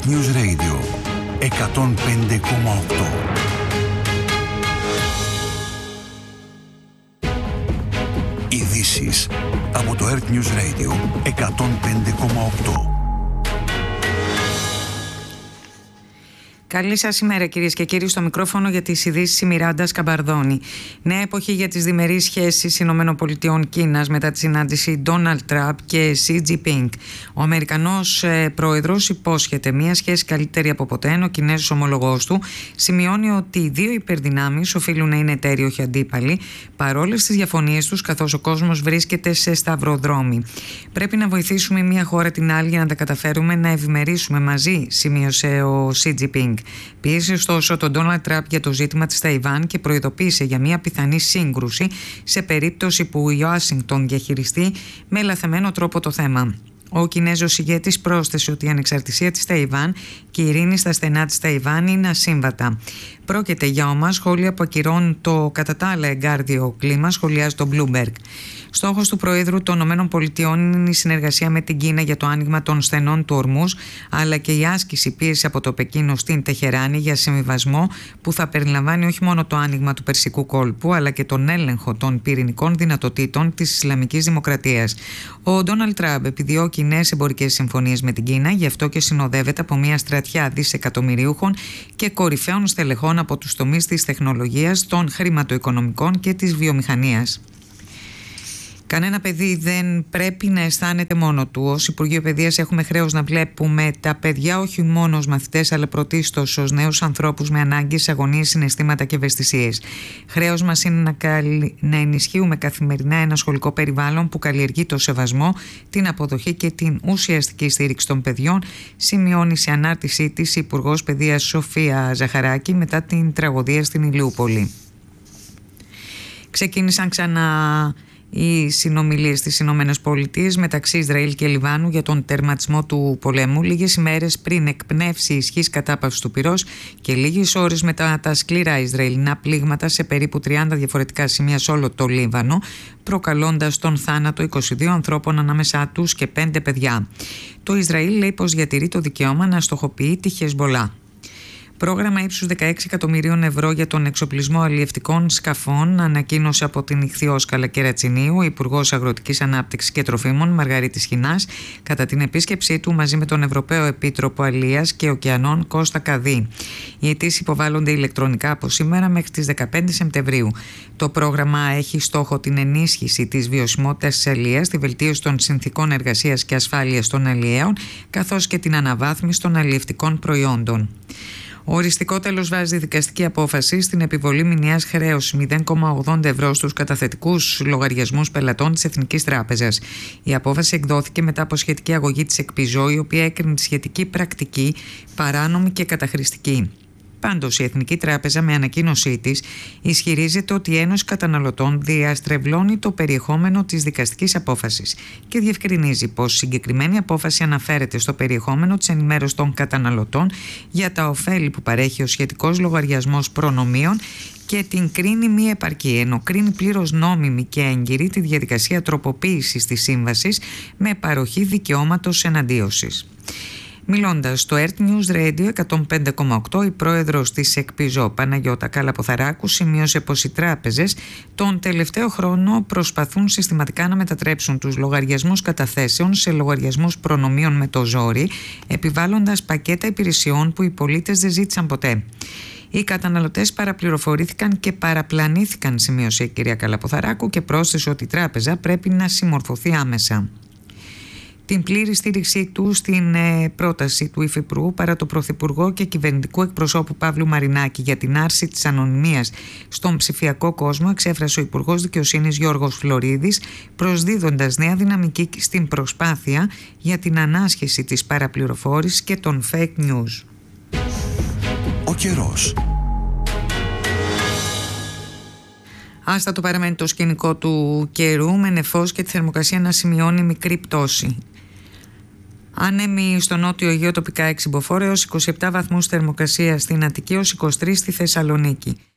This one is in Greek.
Earth News Radio 105,8. Ειδήσεις από το Earth News Radio 105,8. Καλή σας ημέρα, κυρίες και κύριοι. Στο μικρόφωνο για τις ειδήσεις η Μιράντα Σκαμπαρδόνη. Νέα εποχή για τις διμερείς σχέσεις ΗΠΑ-Κίνας μετά τη συνάντηση Ντόναλντ Τραμπ και Σι Τζινπίνγκ. Ο Αμερικανός πρόεδρος υπόσχεται μια σχέση καλύτερη από ποτέ, ενώ ο Κινέζος ομολογός του σημειώνει ότι οι δύο υπερδυνάμεις οφείλουν να είναι εταίροι, όχι αντίπαλοι, παρόλες τις διαφωνίες τους, καθώς ο κόσμος βρίσκεται σε σταυροδρόμι. Πρέπει να βοηθήσουμε μια χώρα την άλλη για να τα καταφέρουμε να ευημερίσουμε μαζί, σημείωσε ο Σι Τζινπίνγκ. Πίεσε ωστόσο τον Ντόναλντ Τραμπ για το ζήτημα της Ταϊβάν και προειδοποίησε για μια πιθανή σύγκρουση σε περίπτωση που η Ουάσιγκτον διαχειριστεί με λαθεμένο τρόπο το θέμα. Ο Κινέζος ηγέτης πρόσθεσε ότι η ανεξαρτησία της Ταϊβάν και η ειρήνη στα στενά της Ταϊβάν είναι ασύμβατα. Πρόκειται για ομά σχόλια που ακυρώνουν το κατά τα άλλα εγκάρδιο κλίμα, σχολιάζει το Bloomberg. Στόχος του Προέδρου των ΗΠΑ είναι η συνεργασία με την Κίνα για το άνοιγμα των στενών του Ορμούζ, αλλά και η άσκηση πίεση από το Πεκίνο στην Τεχεράνη για συμβιβασμό που θα περιλαμβάνει όχι μόνο το άνοιγμα του Περσικού κόλπου, αλλά και τον έλεγχο των πυρηνικών δυνατοτήτων της Ισλαμικής Δημοκρατίας. Ο Ντόναλντ Τραμπ επιδιώκει νέες εμπορικές συμφωνίες με την Κίνα, γι' αυτό και συνοδεύεται από μια στρατιά δισεκατομμυρίουχων και κορυφαίων στελεχών από τους τομείς της τεχνολογίας, των χρηματοοικονομικών και της βιομηχανίας. Κανένα παιδί δεν πρέπει να αισθάνεται μόνο του. Ως Υπουργείο Παιδείας έχουμε χρέος να βλέπουμε τα παιδιά όχι μόνο ως μαθητές, αλλά πρωτίστως ως νέους ανθρώπους με ανάγκες, αγωνίες, συναισθήματα και ευαισθησίες. Χρέος μας είναι να ενισχύουμε καθημερινά ένα σχολικό περιβάλλον που καλλιεργεί το σεβασμό, την αποδοχή και την ουσιαστική στήριξη των παιδιών, σημειώνει σε ανάρτησή της η Υπουργός Παιδείας Σοφία Ζαχαράκη μετά την τραγωδία στην Ηλιούπολη. Ξεκίνησαν ξανά οι συνομιλίες στις Ηνωμένες Πολιτείες μεταξύ Ισραήλ και Λιβάνου για τον τερματισμό του πολέμου, λίγες ημέρες πριν εκπνεύσει η ισχύς κατάπαυση του πυρός και λίγες ώρες μετά τα σκληρά Ισραηλινά πλήγματα σε περίπου 30 διαφορετικά σημεία σε όλο το Λίβανο, προκαλώντας τον θάνατο 22 ανθρώπων ανάμεσά τους και 5 παιδιά. Το Ισραήλ λέει πως διατηρεί το δικαίωμα να στοχοποιεί τη Χεσμπολά. Πρόγραμμα ύψους 16 εκατομμυρίων ευρώ για τον εξοπλισμό αλλιευτικών σκαφών ανακοίνωσε από την Ιχθυόσκαλα Κερατσινίου ο Υπουργός Αγροτικής Ανάπτυξης και Τροφίμων Μαργαρίτης Χινάς κατά την επίσκεψή του μαζί με τον Ευρωπαίο Επίτροπο Αλίας και Ωκεανών Κώστα Καδί. Οι αιτήσεις υποβάλλονται ηλεκτρονικά από σήμερα μέχρι τις 15 Σεπτεμβρίου. Το πρόγραμμα έχει στόχο την ενίσχυση της βιωσιμότητας της αλίας, τη βελτίωση των συνθηκών εργασίας και ασφάλειας των αλλιέων, καθώς και την αναβάθμιση των αλλιευτικών προϊόντων. Ο οριστικό τέλος βάζει δικαστική απόφαση στην επιβολή μηνιαίας χρέωσης 0,80 ευρώ στους καταθετικούς λογαριασμούς πελατών της Εθνικής Τράπεζας. Η απόφαση εκδόθηκε μετά από σχετική αγωγή της ΕΚΠΙΖΟ, η οποία έκρινε τη σχετική πρακτική παράνομη και καταχρηστική. Πάντως, η Εθνική Τράπεζα με ανακοίνωσή της ισχυρίζεται ότι η Ένωση Καταναλωτών διαστρεβλώνει το περιεχόμενο της δικαστικής απόφασης και διευκρινίζει πως η συγκεκριμένη απόφαση αναφέρεται στο περιεχόμενο της ενημέρωσης των καταναλωτών για τα ωφέλη που παρέχει ο σχετικός λογαριασμός προνομίων και την κρίνει μη επαρκή, ενώ κρίνει πλήρως νόμιμη και έγκυρη τη διαδικασία τροποποίησης της σύμβασης με παροχή δικαιώματος εναντίωσης. Μιλώντας στο Earth News Radio 105,8, η πρόεδρος της ΕΚΠΙΖΟ Παναγιώτα Καλαποθαράκου σημείωσε πως οι τράπεζες τον τελευταίο χρόνο προσπαθούν συστηματικά να μετατρέψουν τους λογαριασμούς καταθέσεων σε λογαριασμούς προνομίων με το ζόρι, επιβάλλοντας πακέτα υπηρεσιών που οι πολίτες δεν ζήτησαν ποτέ. Οι καταναλωτές παραπληροφορήθηκαν και παραπλανήθηκαν, σημείωσε η κυρία Καλαποθαράκου και πρόσθεσε ότι η τράπεζα πρέπει να συμμορφωθεί άμεσα. Την πλήρη στήριξή του στην πρόταση του Υφυπουργού παρά το Πρωθυπουργό και κυβερνητικού εκπροσώπου Παύλου Μαρινάκη για την άρση της ανωνυμίας στον ψηφιακό κόσμο εξέφρασε ο Υπουργός Δικαιοσύνης Γιώργος Φλωρίδης, προσδίδοντας νέα δυναμική στην προσπάθεια για την ανάσχεση της παραπληροφόρησης και των fake news. Ο καιρός. Άστατο παραμένει το σκηνικό του καιρού, με νεφός και τη θερμοκρασία να σημειώνει μικρή πτώση. Άνεμοι στο νότιο Αιγαίο τοπικά 6 μποφόρ έως 27 βαθμούς θερμοκρασία στην Αττική, έως 23 στη Θεσσαλονίκη.